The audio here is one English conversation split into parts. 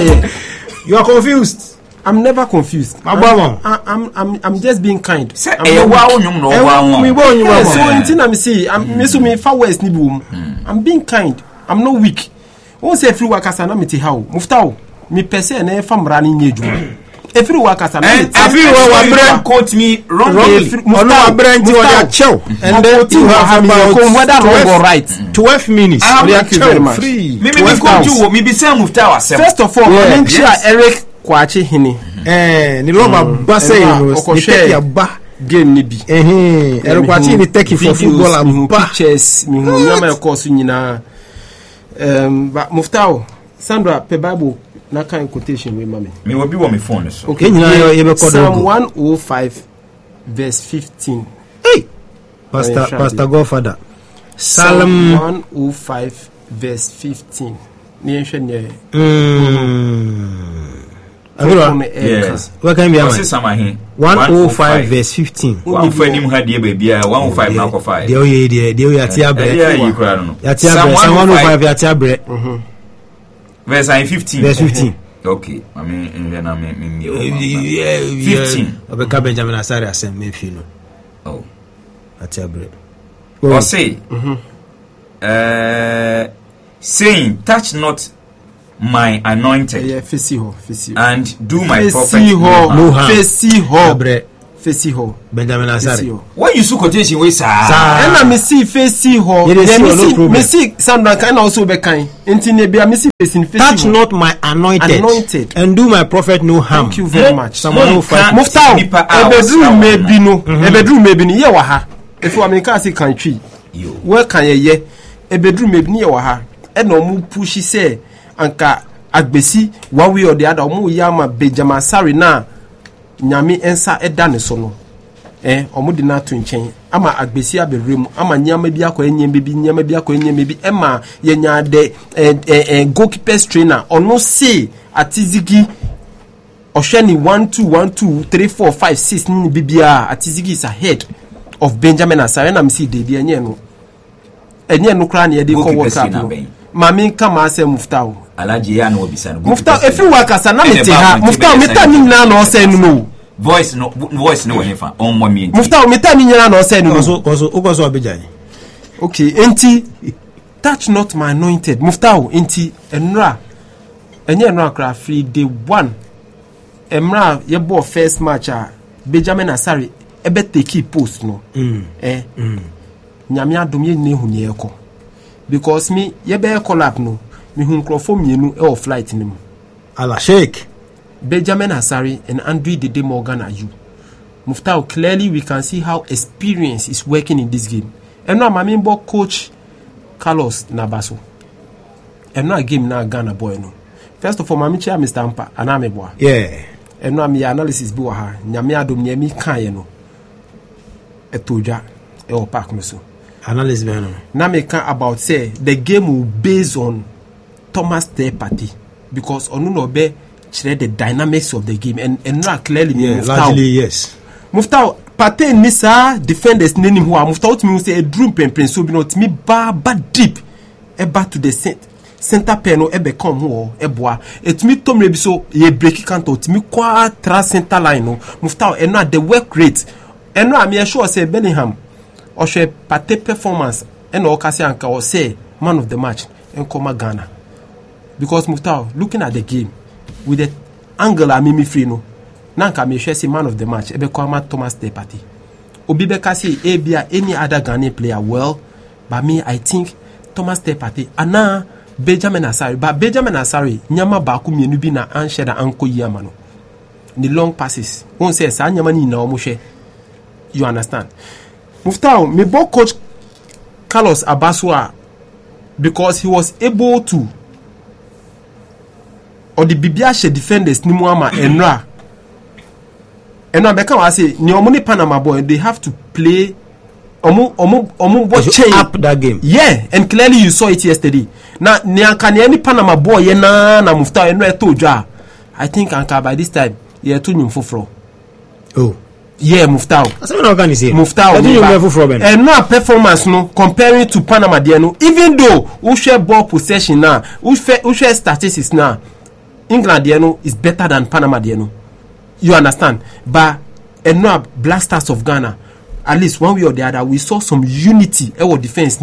You are confused. I'm never confused. I'm just being kind. So I'm being kind. I'm not weak. Won't say free workers and I'm how Muftao. Me pese na fam running yeju. Every workers and everyone quote me wrongly. And then you have about whether wrong or right. 12 minutes. Thank you very much. Maybe say Muftao. First of all, Eric Kwachi Hini. Ni loma basa you take your ba game ni bi. Eric Kwachi ni take for football and pictures mi hu nyama e course nyina. But Muftao, Sandra pe Bible na kind quotation we mama. Me will be on my phone so. Okay, Psalm 105 verse 15. Hey, Pastor Godfather. Psalm 105 verse 15. Ni enhwe yes. What can be 105 verse 15. One for him had the baby 105 now 5. There you are Tiabre. Yeah, you cry no. Psalm 105 Tiabre. Verse 15. Verse 15. Okay. I mean 15. Obeka Benjamin Asare asem me fi no. Oh. Tiabre. Or say saying touch not my anointed and do my prophet no harm. Benjamin Asare. What you so quotation we sir? And I me see me see Sandra can also be kind. Enti bia me see touch not my anointed and do my prophet no harm. Thank you very much. Someone who fight Muftao ebedru mebi no ye wa ha. If we make us country where can ye ebedru mebi no ye wa ha. E no mu push say anka agbesi one way or the other omu yama Benjamin Asare na nyame ensa eda ne so no omu di na to nchen ama agbesi aberem ama nyama bi akọ enyem bi nyama bi akọ enyem bi ema ye nya de goalkeeper trainer ono say atizigi osheni 1 2 1 2 3 4 5 6 ni bibia atizigi is ahead of Benjamin Asare na msi de bi enye no kra na ye de ko work up mami kama ase Muftao alaji ya no obisa no Muftao efi wakasa na mete ha Muftao meta ni nyina na ose no voice no wefa on mo mi Muftao meta ni nyina na ose no so abejan. Okay enti touch not my anointed Muftao enti enra kra free day 1 emra ye bo first match Benjamin Asare ebe take post no nyame adom ye ne hu ne eko because me ye be collab no me hu nkrofo mienu e of flight nim ala shake Benjamin Asare and Andrew Dede Morgan are you Muftao clearly we can see how experience is working in this game and now my member coach Carlos Nabaso and now game na Ghana boy no first of all mami chair Mr. Ampa anameboa and now me analysis bi wa ha nyame adom nyame kan ye no etoja e o park me so analysis be no na me can about say the game will based on Thomas Partey because onu no be chere the dynamics of the game and not clearly largely yes Muftao Partey nisa defenders name who are Muftao to me say a drum pen so be not me ba deep e back to the center pen e be come ho e boa et me tom rebi so ye break canto to me kwa tra center line no Muftao and not the work rate and no am sure say Bellingham or she Partey performance and o kasi anka or say man of the match en koma Ghana because Muftao looking at the game with the angle amimi free no nanka me share say man of the match ebe kwama Thomas Partey obi be kasi ebia any other Ghanaian player well but me I think Thomas Partey ana Benjamin Asare but Benjamin Asare nyama ba ku mienu bi na anhye da anko yama no the long passes won say sa nyama ni na omo hwe you understand Muftao me bo coach Carlos Abasua because he was able to or the Bibiashe defenders ni muama enra beka wa say ni omo ni Panama boy they have to play omo change up that game and clearly you saw it yesterday na ni anka ni Panama boy ye na Muftao enra to dwa I think anka by this time ye to nyum foforo Muftao asa me no can say Muftao and no performance no comparing to Panama there no even though who share ball possession now who share statistics now England is better than Panama you understand, but no Black Stars of Ghana, at least one way or the other, we saw some unity our defense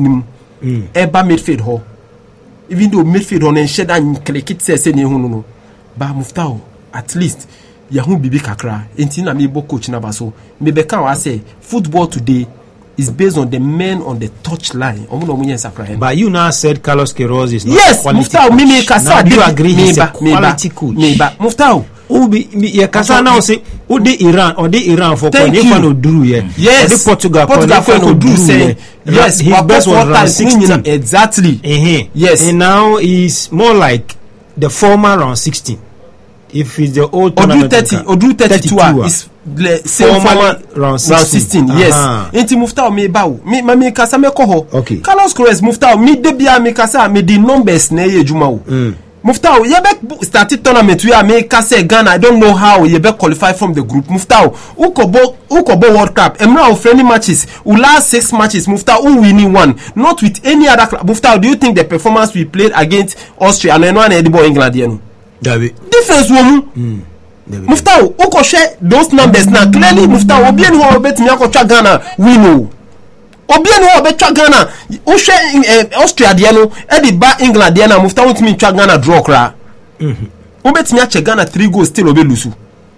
eba midfield ho, even though midfield on and shed and click it says any no, but Muftao at least Yahoo Bibi Kakra intina me bo coach na baso me beka wa say football today is based on the men on the touch line. But you now said Carlos Queiroz is not yes, a quality Muftao, coach. Now do you agree he's a quality coach? Muftao. Kasa now say the Iran for yes, the Portugal for do say yes, his best was around 16 exactly. Yes, and now he's more like the former round 16. If it's the old tournament, or do 32 is former round 16. Yes, enti Muftao me bawo me kasa me koho. Okay, Carlos Queiroz Muftao me de bia me kasa me the numbers na ye juma o. Muftao yebe started tournament we America say Ghana I don't know how yebe qualify from the group. Muftao ukobo World Cup emra of friendly matches u last 6 matches Muftao winning one not with any other club. Muftao, do you think the performance we played against Austria and no one edible England yenu difference woman Muftao uko share those numbers now clearly Muftao obien ho bet mi akotwa Ghana win o obien ho bet twa Ghana o share Austria de no e di ba England de na Muftao timi twa Ghana draw kra o bet mi ache Ghana 3 goals still obe lusu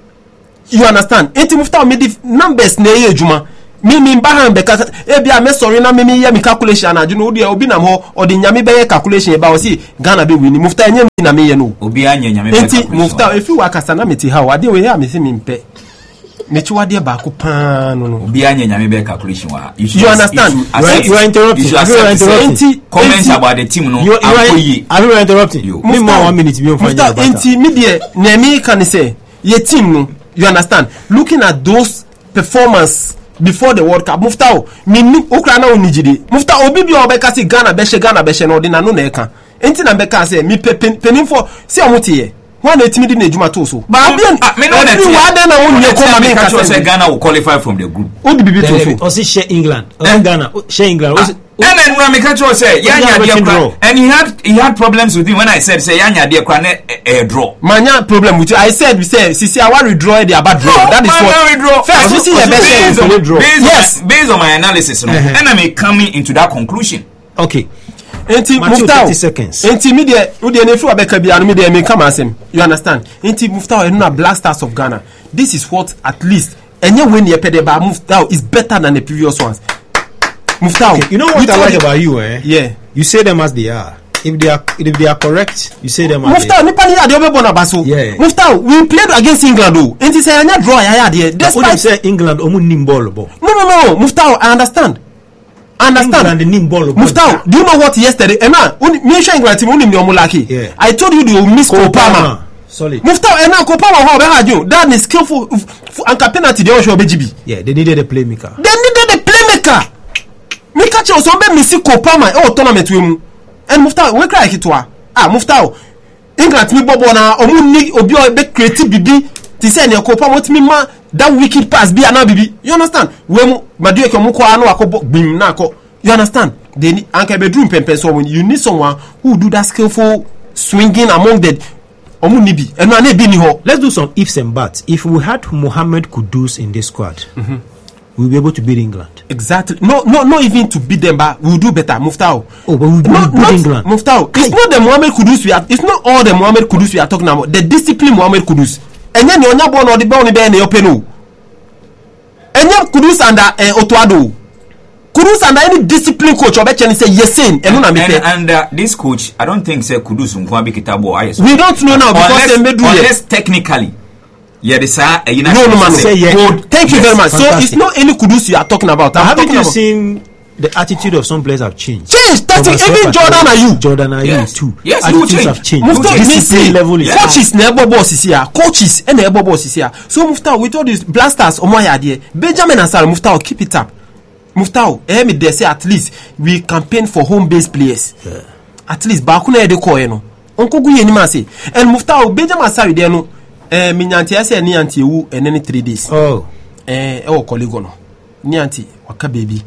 you understand enti Muftao me di numbers na ye adwuma me bahan be kasa e bia me sorry na me ye me calculation na juno odi obi nam ho odi nyame be calculation ba o si Ghana be win Muftao nyame na me ye no obi anya nyame be calculation enti Muftao if you wakasa na meti ha wade we ya me se me mpe me chi wade ba ko pa no obi anya nyame be calculation wa you understand you are interrupting comments about the team no you are interrupting you me more 1 minute be on find out enti me de na me kan say ye team no you understand looking at those performance before the World Cup Muftao me ni okra na onijide Muftao obi bi obeka si Ghana be she no de na no na eka enti na beka say me penin for si omote ye one etimi di na ejuma to so ba bi me no na na wonye ko ma me ka say Ghana will qualify from the group o di bibi to so o si share England Ghana share England and then when me catch you say yanya dia and he had problems with him when I said say yanya dia kwa na draw manya problem with you I said we say sisi I withdraw the about draw that is what first you see the best draw yes based on my analysis no and I may coming into that conclusion okay enti Muftao 30 seconds enti me de wo de nefu abeka bia no me de me come asem you understand enti Muftao na Black Stars of Ghana this is what at least enye when ye pede ba Muftao is better than the previous ones Muftao okay, you know what I like about you yeah you say them as they are if they are correct you say them as Muftao nipa ni ade obebo baso Muftao we played against England o enti say anya draw ya there despite say England omu nim ball no Muftao I understand England the nim ball Muftao do you know what yesterday ena me show England team unim ni omulaki I told you they will miss Kopama solid Muftao ena Kopama ho be hajo that is skillful and penalty they show bejibi they needed a playmaker me catch you so be miss Kopama tournament we mu and Muftao we cry kitwa Muftao England mi bobo na omu ni obi o be creative bibi ti say ne Kopama otimi ma that wicked pass be na bibi you understand we mu madue ke mu ko anu akobo gbim na akọ you understand they need anka bedroom pempe so when you need someone who do that skillful swinging among the omu ni bi enu na bi ni ho. Let's do some ifs and buts. If we had Mohamed Kudus in this squad we'll be able to beat England. Exactly. No, even to beat them, but we'll do better. Muftao. Oh, but we'll beat England. Muftao. It's not the Mohamed Kudus we are. It's not all the Mohamed Kudus we are talking about. The discipline Mohamed Kudus. And then you born or the born in the open. And then Kudus under Otuado. Kudus under any discipline coach or better say yes and this coach I don't think say Kudus Nkwabi Kitabo. We don't know now because unless technically. Yeah, no. Thank you very much. So it's not any Kudus you are talking about. Haven't you seen the attitude of some players have changed? Even Jordan Ayew too. Yes, attitudes have changed. Discipline level is coaches never boss is here. Coaches and never boss is here. So Muftao, with all these blasters, Omoya there, Benjamin Asare, Muftao, keep it up. Muftao, they say at least we campaign for home-based players. At least Bakuna Edeko, Uncle Guyenima say, and Muftao, Benjamin Asare there no. Minyanti ase ni anti wu eneni 3 days. Oh. Colleague no. Ni anti waka baby.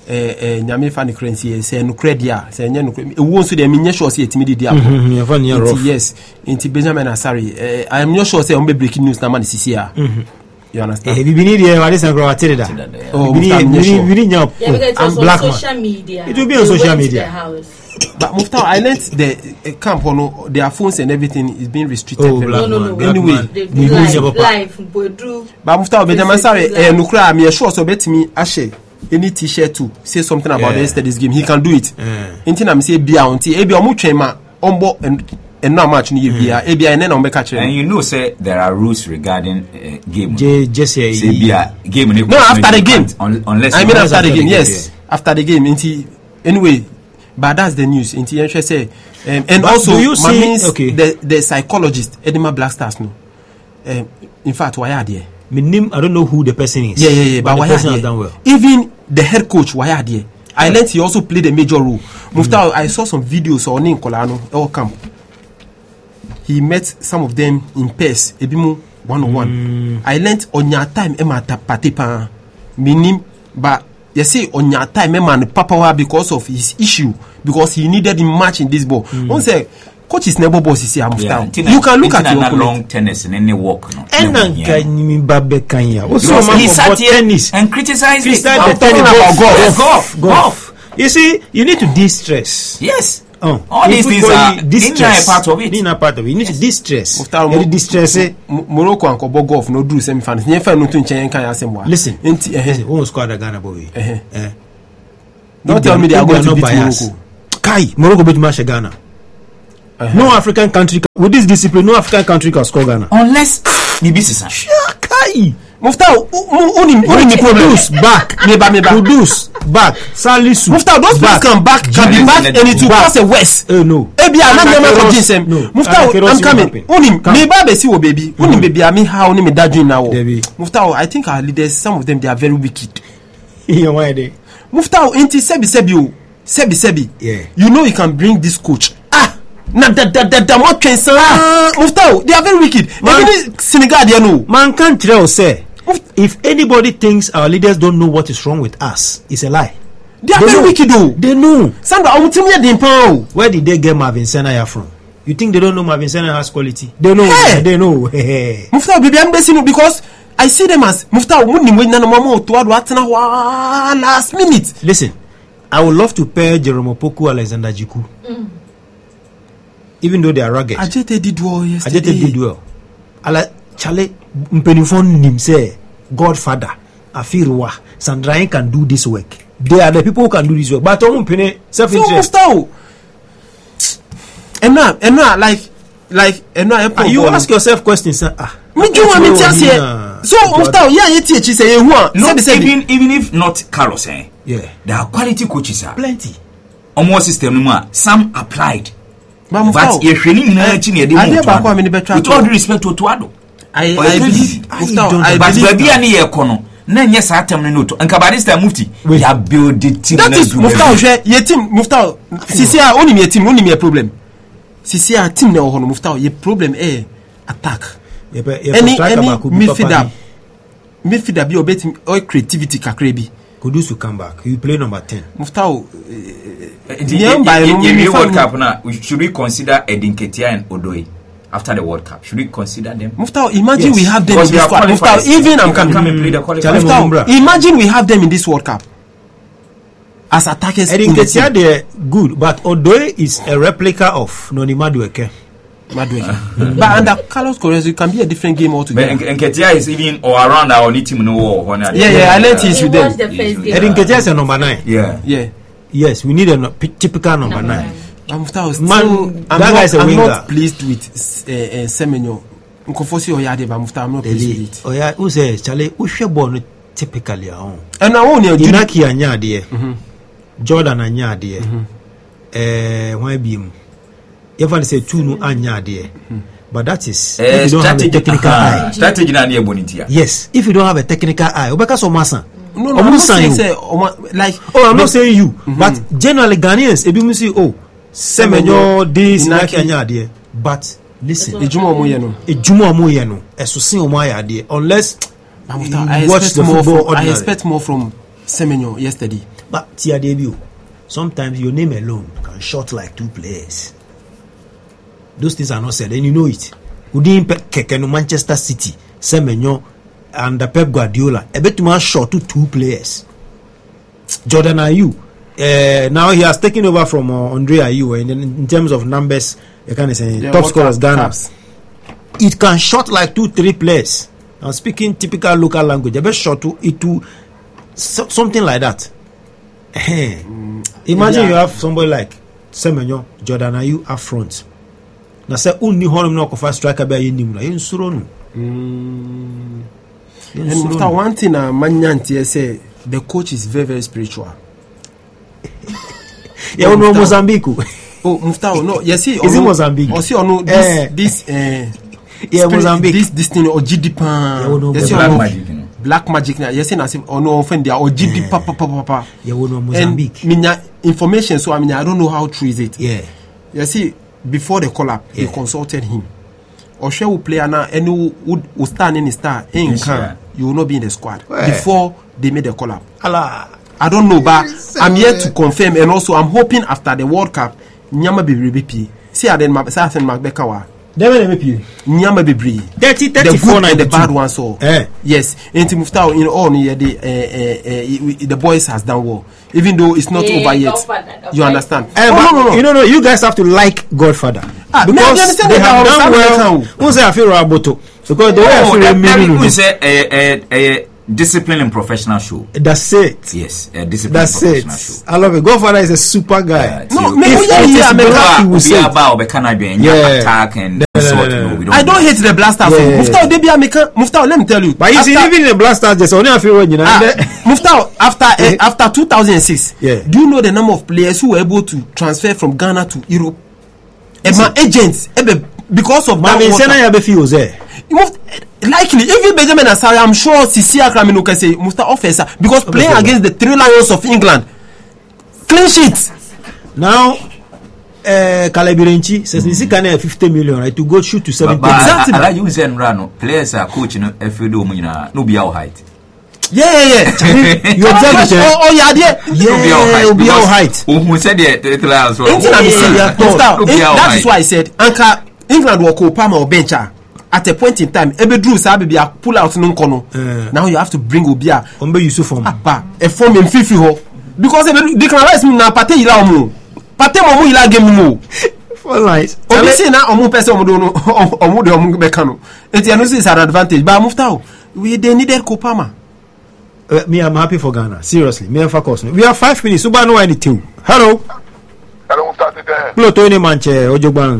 nyame fa ne currency say no credit say nya no credit e won so de me sure say etimi di dia yes inti Benjamin Asare I am not sure say on be breaking news na man sisi a you understand bibini dey wale san grow atere da bibini nya black social media it will be on social media but Mufta I learned the camp on their phones and everything is being restricted no anyway live but Mufta Benjamin Asare no cry me sure so betimi ahye any t-shirt to say something about yesterday's game he can do it until I'm say bia until ebi omo twen ma ombo and no match ni bia ebi ene na ombe ka kire and you know say there are rules regarding game just say bia game no after the game unless I mean after the game yes after the game until anyway but that's the news until you say and but also you see the psychologist Edema Black Stars no in fact why are there I don't know who the person is. Yeah, but the person has done well. Even the head coach, why are there? I learned he also played a major role. Mufta, I saw some videos on Nkolano, El Camp. He met some of them in pairs, ebimu 1-on-1. I learned on your time, Emma Patipa, minim, but you see on your time, Emma Papa because of his issue, because he needed him match in this ball. One say, coach is never boss here. You can look at your long tennis in any walk. No. He sat here and criticized golf. You see, you need to de-stress. Yes. All these things are part of it. You need to de-stress. Morocco and Kobo golf no do semi finals. Listen, who scored the Ghana boy? Don't tell me they are going to beat Morocco. Kai, Morocco beat Ghana. No African country with this discipline. No African country can score Ghana unless Nibisi. Kai Mufta, only produce back. Produce back. Salisu. Mufta, those players can back and it will pass a west. No. Ebi no. Mufta, I'm coming. Only me babe see o baby. Only baby I mean how only me dadju now. Mufta, I think our leaders, some of them they are very wicked. Why they? Mufta, inti sebi. Yeah. You know you can bring this coach. Na what can say? Mufta, they are very wicked. Even Senegal, they know. Man can't tell say if anybody thinks our leaders don't know what is wrong with us, it's a lie. They are very wicked though. They know. Sandra, where did they get Marvin Senaya from? You think they don't know Marvin Senaya has quality? They know. Hey. They know. Mufta, baby, I'm basing because I see them as Mufta. Last minute. Listen, I would love to pair Jerome Opoku, Alexander Jiku. Even though they are rugged. Ajete did well yesterday. Chale Mpenifon nim say Godfather Afirwa Sandrain can do this work. They are the people who can do this work. But Mpene self-interest. So and now like you ask yourself questions. So Mustafa, you teach say even if not Carlos, there are quality coaches plenty. Almost system some applied. But you're really with all due respect to Tuado. I believe but baby any econo na yes atem no to anka barista mufti we have build the team. That is Mufta ye team Mufta sisi a onim ye team onim ye problem sisi a team na ho no Mufta ye problem attack any midfielder bi obeti or creativity kakra bi Kudus will come back. You play number 10. Mufta the World Cup now, should we consider Edin Ketia and Odoi after the World Cup? Should we consider them? Mufta, imagine we have them in this World Cup. Mufta, even I'm coming play the qualifier. Imagine we have them in this World Cup as attackers. Edin Ketia they're good, but Odoi is a replica of Noni Madueke. But under Carlos Correa, it can be a different game altogether. And Ketia is even or around our team no. Yeah, I learned he's with them. Edin Ketia is a number 9. Yeah. Yes, we need a typical number 9. I'm not pleased with Semenyo. I'm not pleased with it. Oh yeah, who says Charlie? Who should born typically? And I want you Junaki anya dear, Jordan anya dear. Why beam? Even say two no anya dear. But that is if you don't have a technical eye. Strategy na near bonitia. Yes, if you don't have a technical eye, Obeka so masa. No, I'm not saying I'm not saying you, but generally Ghanaians, ebi musi Semenyo this Naki anya dear. But listen, Ejuma omo ye no. Esusin omo aya dear. Unless I expect more from Semenyo yesterday. But Tia debut, sometimes your name alone can short like 2 players. Those things are not said, and you know it. Udin Kekeno Manchester City, Semenyo, and Pep Guardiola. A bit more short to 2 players. Jordan Ayew. Now he has taken over from Andre Ayew, and in terms of numbers, you can say top scorers Ghana. It can short like 2-3 players. I'm speaking typical local language. I bet short to it to something like that. Imagine you have somebody like Semenyo, Jordan Ayew up front. Now say only home no cover striker be yin no. In suro no. And after one thing Manyanti say the coach is very, very spiritual. Yeah, no Mozambique. Oh, Muftao, no, yes, see, is it Mozambique? Or see, or no, this, yeah, Mozambique. This thing, or GDP, yes, black magic, black magic. Yes, and I say, or no, offend there, or GDP, papa. Yeah, no Mozambique. And information, so I mean, I don't know how true is it. Yeah, you see, before the collab, he consulted him. Or share will play now, and who stand in the star, you will not be in the squad before they made the collab. Allah. I don't know, but I'm here to confirm, and also I'm hoping after the World Cup, Nyama be BP. See, I didn't say Macbekawa. Nyama be bree. 30, the good and the bad ones. So yes, and to Muftao in all the boys has done well, even though it's not over yet. You understand? No. You guys have to like Godfather because they have done well. Who say I feel Raboto? Because the way I feel a discipline and professional show. That's it. Yes, a discipline that's and professional show. I love it. Godfather is a super guy. Attack and I don't hate the Blasters. Muftao, let me tell you. But you see, even in the Blasters, there's only a few. Muftao, after 2006, do you know the number of players who were able to transfer from Ghana to Europe? And my agents, because of that. Likely, even Benjamin Asari, I'm sure Sisi Akramino can say Musta officer because playing against the 3 Lions of England, clean sheets. Now, Kalabirenchi says Sisi can have 50 million right to go shoot to 70. Exactly. I like you saying Rano players are coaching every day. No be our height. Yeah. You observe it. Oh yeah, be our height. Who said the Lions? That is why I said Anka England will call Palmer or Bencha. At a point in time, every Drew Sabi pull out no kono. Now you have to bring Obia. Ombe Yusuf form. A form in Fifi ho. Because they can rise me na pate ila omu. Pate momu ila game mu. For nice. Obi say na omu person omu de omu bekano. It is an advantage. But Muftao, they needed Kopama. Me, I'm happy for Ghana. Seriously, me and focus. We have 5 minutes. Uba no anything. Hello. Hello, Muftao. Hello, Tony Manche. Ojogban.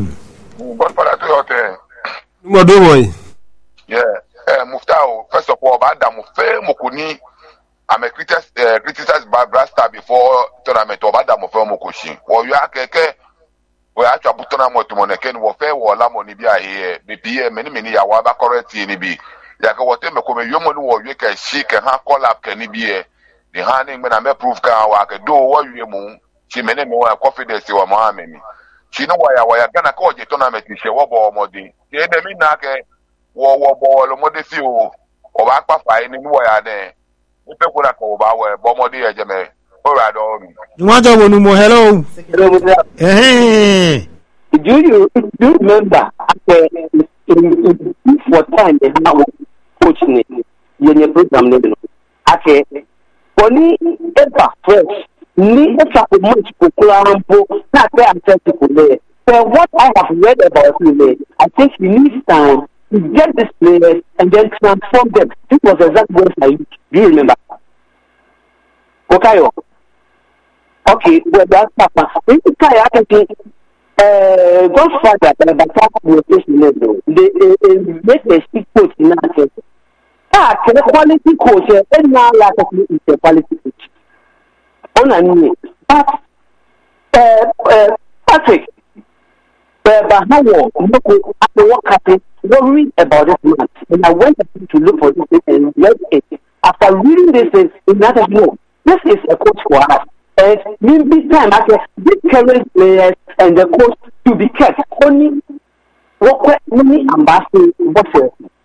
What do we? Yeah, Muftao. First of all, Mukuni. I'm a criticized by Brasta before tournament. Obada Mufe Mukushi. Or you are keke. We are to put on to Moneken. Wafe or Lamonibia here. BPA many Yawaba correct in B. Yaka whatever come you or you can shake and have call up can be the handing when I'm a proof car. I can do what you moon. She may more confidence you are Mohammed. She know why I gonna call the tournament in Shawabo Modi. The enemy nake war ball modesi or Aqua fine in where there. If you could have called our Bomodi Jame. Alright, you want to know more? Hello. Hey. Do you remember for time they have coaching in your program? Okay. Only ever fresh. Much so what I have read about him, I think he needs time to get these players and then transform them. This was exactly what I used. Do you remember? Okay, well that's Papa. I think Godfather they make a stick coach in that. The quality coach and now like is a quality coach. But Patrick, worried about this man. And I went to look for this and read it. After reading this, this is a coach for us. And maybe time after these current players and the coach to be kept only many ambassadors.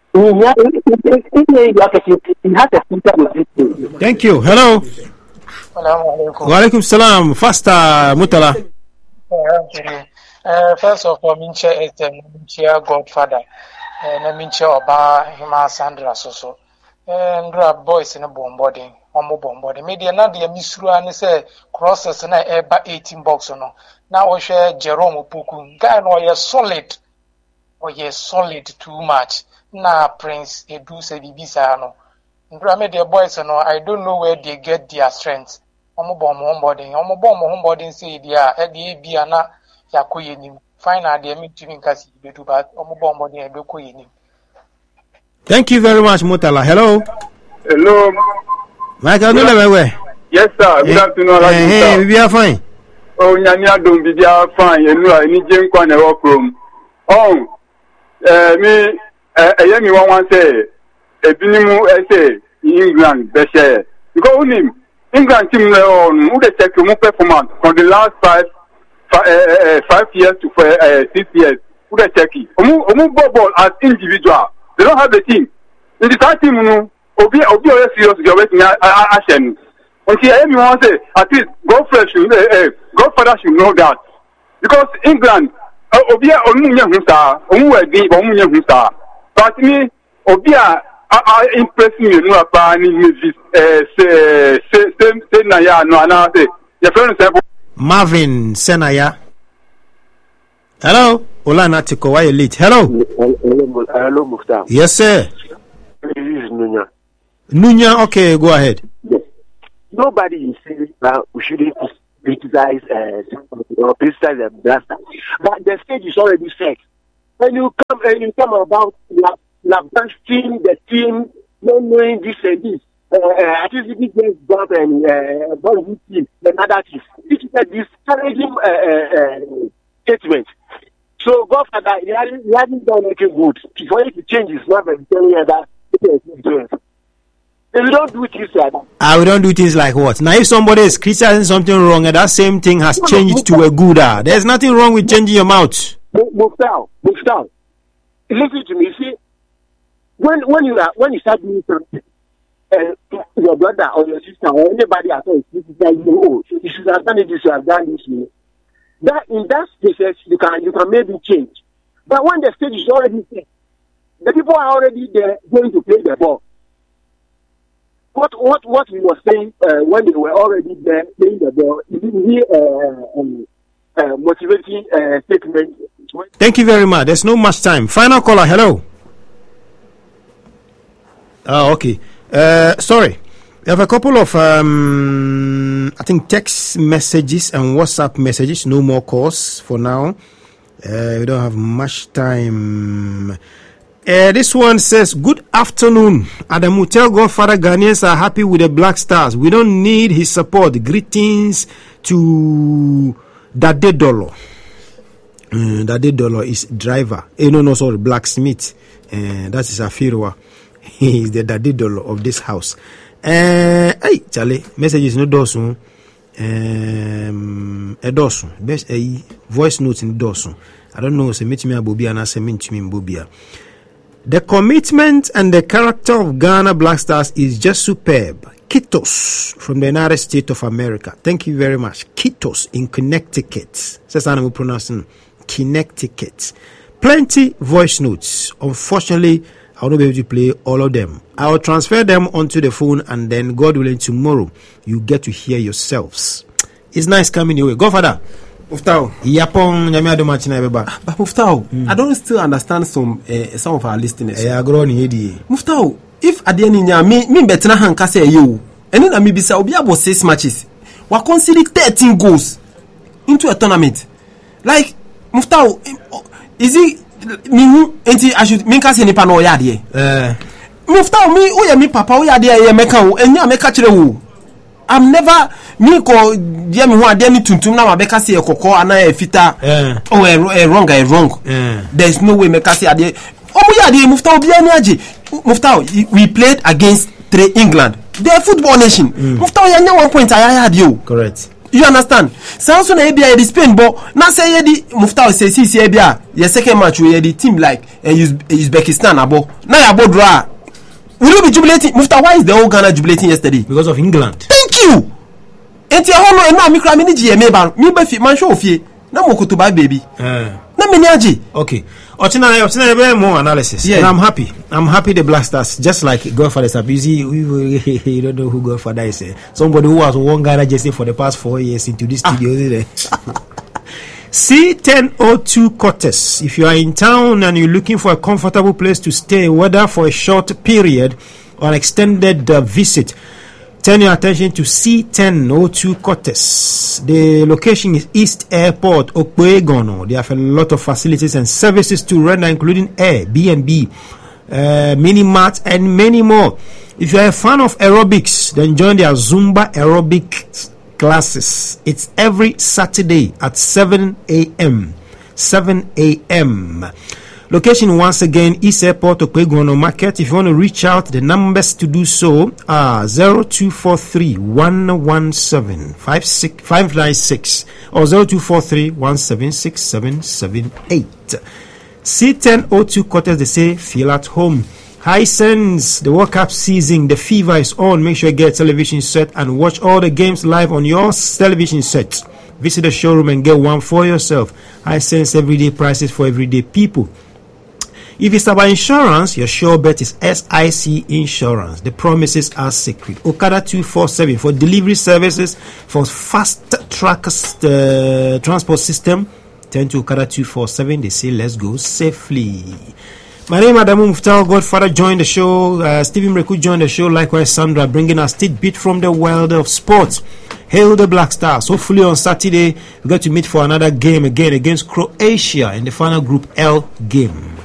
He has a future with this thing. Thank you. Hello. Wa alaikum salam. Faster, Mutala. First of all, Minche is the Godfather. And Minche Oba Hima Sandra Soso. And boys in a bomb body, homo bomb body. Maybe another Misru and say crosses and I 18 box or no. Now we share Jerome Puku. Guy no ye solid. Or ye solid too much. Na Prince Edu se Bibisa no. And the boys no, I don't know where they get their strength. Homo bomb homebody say they are at the Biana Yakoyenim. Final the meeting Cassie, but homo bomb and Bekoyenim. Thank you very much, Mutala. Hello. Hello. Michael, yes, sir. Good afternoon. Hey, we are fine. Oh, Nyanya don't be fine. You know, I need Jim Kwan work room. Oh, me, I me one say, a minimal essay in England, the share. Because England team who they check your performance from the last 5 years to 6 years. Who they check it? Ball as individual. They don't have the team. In the third team, Obi serious you're waiting action. Until everyone say at least Godfather should know that. Because England Obi Omunya Husa, but me Obi I impress me no apani say na ya no ana say your friend say Marvin Senaya. Hello. Olana Tiko, why you late? Hello, Mufta. Yes, sir. This is Nunya. Nunya, okay, go ahead. Yes. Nobody is saying that we shouldn't criticize the blaster, but the stage is already set. When you come about team, the team, not knowing this and this. I think if it gets got and one team, another team. This is a discouraging statement. So Godfather, he hasn't done anything good. For him to change his life and tell you that if we don't do things like that. We don't do things like what? Now if somebody is criticizing something wrong and that same thing has changed to a good, there's nothing wrong with changing your mouth. Mufta, listen to me. See, when you start doing something, your brother or your sister or anybody at all is criticizing you, oh, you should have done it, you should have done this. That in that process you can maybe change. But when the stage is already set, the people are already there going to play the ball. What we were saying when they were already there playing the ball, motivating statement. Thank you very much. There's no much time. Final caller. Hello. Oh, okay. Sorry. We have a couple of, I think, text messages and WhatsApp messages. No more calls for now. We don't have much time. This one says, good afternoon. Adamu, tell Godfather Ghanaians are happy with the Black Stars. We don't need his support. Greetings to Dade Dolo. Dade Dolo is driver. Sorry, blacksmith. That is Afirwa. He is the Dade Dolo of this house. Hey, Charlie, messages no dosun. A dosun. Best voice notes in dosun. I don't know, say meet me Bobia and I say meet me Bobia. The commitment and the character of Ghana Black Stars is just superb. Kitos from the United States of America. Thank you very much. Kitos in Connecticut. That's how I'm pronouncing Connecticut. Plenty voice notes. Unfortunately, I will not be able to play all of them. I will transfer them onto the phone, and then, God willing, tomorrow you get to hear yourselves. It's nice coming your way. Godfather. Muftao. Yapon nyame ado machina beba. But Muftao, I don't still understand some of our listeners. Muftao, if adeni nya me betena hanka say you, and then me bisa obi about 6 matches. We consider 13 goals into a tournament. Like Muftao, is it me enti I should make us any pano yadi. Muftao me o ya me papa o yadi e meka o enya meka kire wo. I'm never me ko dia me ho ade ni tuntum na mabeka se ekoko ana e fita wrong. There is no way meka se ade omo yadi Muftao bia ni age. Muftao, we played against England. They are a football nation. Muftao ya nya 1 point ayaya ade o. Correct. You understand? Sanso na ebia e Spain but na say yedi Muftao say si ebia your second match we the team like Uzbekistan abo. Na ya abo draw. Will you be jubilating? Muftao, why is the whole Ghana jubilating yesterday? Because of England. Thank you. enti ho no na mi kra me ni je me ba mi ba fi man show fie na mo koto ba baby na me ni agi. Okay, Ochina be more analysis. Yeah. And I'm happy the Black Stars, just like Godfather is happy. You don't know who Godfather is. Somebody who has won Ghana jersey for the past 4 years into this studio. C1002 Cortes. If you are in town and you're looking for a comfortable place to stay, whether for a short period or an extended visit, turn your attention to C1002 Cortes. The location is East Airport, Okwegono. They have a lot of facilities and services to render, including air, B&B, mini-mart, and many more. If you are a fan of aerobics, then join their Zumba aerobic classes. It's every Saturday at 7 a.m. 7 a.m. Location once again, East Airport, Okwegono Market. If you want to reach out, the numbers to do so are 0243 117 596 or 0243 176 778. C1002 Cortes, they say, feel at home. Hisense, the World Cup season, the fever is on. Make sure you get a television set and watch all the games live on your television set. Visit the showroom and get one for yourself. Hisense, everyday prices for everyday people. If it's about insurance, your sure bet is SIC Insurance. The promises are secret. Okada 247 for delivery services for fast track transport system. Turn to Okada 247. They say, let's go safely. My name is Adamu Muftao. Godfather joined the show. Stephen Reku joined the show. Likewise, Sandra, bringing us tidbit from the world of sports. Hail the Black Stars. Hopefully on Saturday, we got to meet for another game again against Croatia in the final Group L game.